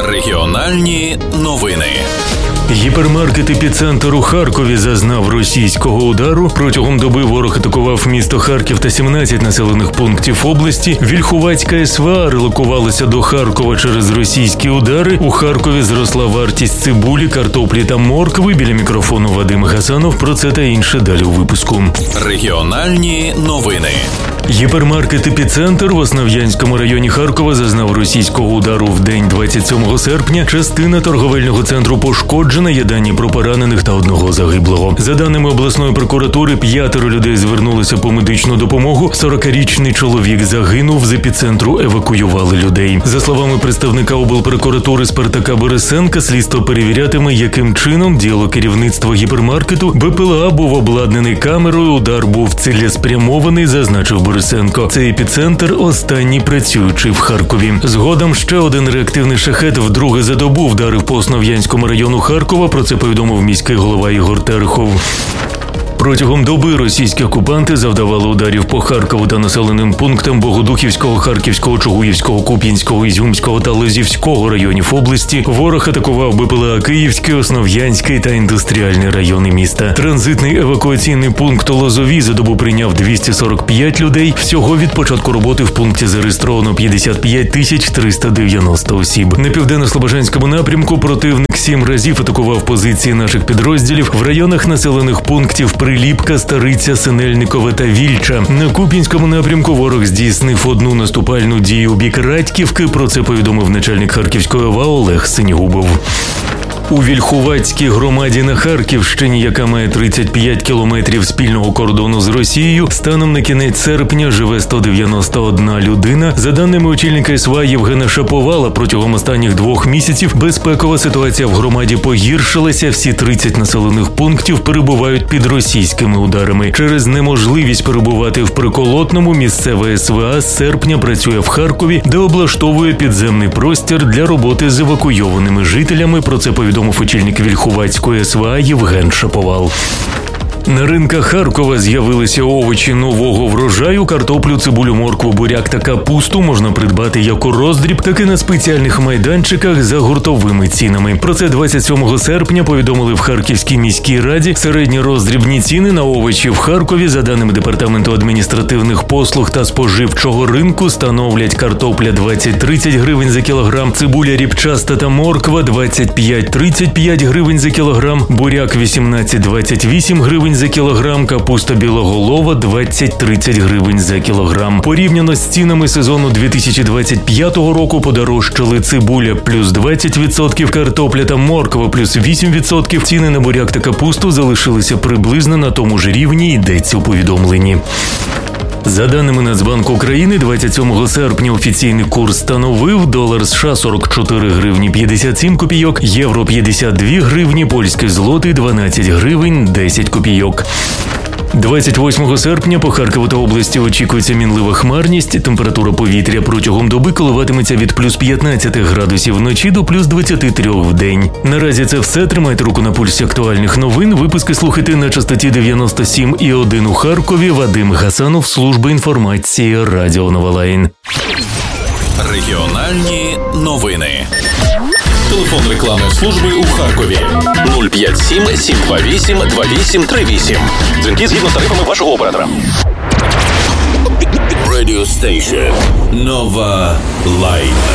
Регіональні новини. Гіпермаркет «Епіцентр» у Харкові зазнав російського удару. Протягом доби ворог атакував місто Харків та 17 населених пунктів області. Вільхувацька СВА релокувалася до Харкова через російські удари. У Харкові зросла вартість цибулі, картоплі та моркви. Біля мікрофону Вадим Гасанов. Про це та інше далі у випуску. Регіональні новини. Гіпермаркет «Епіцентр» в Основ'янському районі Харкова зазнав російського удару в день 27 серпня. Частина торговельного центру пошкоджена, є дані про поранених та одного загиблого. За даними обласної прокуратури, 5 людей звернулися по медичну допомогу. 40-річний чоловік загинув, з епіцентру евакуювали людей. За словами представника облпрокуратури Спартака Борисенка, слідство перевірятиме, яким чином діяло керівництво гіпермаркету. БПЛА був обладнаний камерою, удар був цілеспрямований, зазначив Борисенко. Цей епіцентр останній працюючий в Харкові. Згодом ще один реактивний шахет вдруге за добу вдарив по Основ'янському району Харкова. Про це повідомив міський голова Ігор Терехов. Протягом доби російські окупанти завдавали ударів по Харкову та населеним пунктам Богодухівського, Харківського, Чугуївського, Куп'янського, Ізюмського та Лозівського районів області. Ворог атакував БПЛА Київський, Основ'янський та індустріальний райони міста. Транзитний евакуаційний пункт у Лозові за добу прийняв 245 людей. Всього від початку роботи в пункті зареєстровано 55 390 осіб. На Південно-Слобожанському напрямку противник 7 разів атакував позиції наших підрозділів в районах населених пунктів Приліпка, Стариця, Синельникове та Вільча. На Куп'янському напрямку ворог здійснив одну наступальну дію у бік Радьківки. Про це повідомив начальник Харківської ОВА Олег Синігубов. У Вільхувацькій громаді на Харківщині, яка має 35 кілометрів спільного кордону з Росією, станом на кінець серпня живе 191 людина. За даними очільника СВА Євгена Шаповала, протягом останніх 2 місяців безпекова ситуація в громаді погіршилася. Всі 30 населених пунктів перебувають під російськими ударами. Через неможливість перебувати в Приколотному місцева СВА з серпня працює в Харкові, де облаштовує підземний простір для роботи з евакуйованими жителями. Про це повідомив очільник Вільхувацької СВА Євген Шаповал. На ринках Харкова з'явилися овочі нового врожаю. Картоплю, цибулю, моркву, буряк та капусту можна придбати як у роздріб, так і на спеціальних майданчиках за гуртовими цінами. Про це 27 серпня повідомили в Харківській міській раді. Середні роздрібні ціни на овочі в Харкові, за даними Департаменту адміністративних послуг та споживчого ринку, становлять картопля 20-30 гривень за кілограм, цибуля ріпчаста та морква 25-35 гривень за кілограм, буряк 18-28 гривень за кілограм, капуста білоголова 20-30 гривень за кілограм. Порівняно з цінами сезону 2025 року подорожчали цибуля плюс 20%, картопля та морква плюс 8%. Ціни на буряк та капусту залишилися приблизно на тому ж рівні, йдеться у повідомленні. За даними Нацбанку України, 27 серпня офіційний курс становив: долар США 44 гривні 57 копійок, євро 52 гривні, польський злотий 12 гривень 10 копійок. 28 серпня по Харкову та області очікується мінлива хмарність. Температура повітря протягом доби коливатиметься від плюс 15 градусів вночі до плюс 23 в день. Наразі це все. Тримайте руку на пульсі актуальних новин. Випуски слухайте на частоті 97,1 у Харкові. Вадим Гасанов, служба інформації Радіо Новолайн. Регіональні новини. Телефон рекламної служби у Харкові 057 728 2838. Дзвінки згідно з тарифами вашого оператора. Radio Station Nova Line.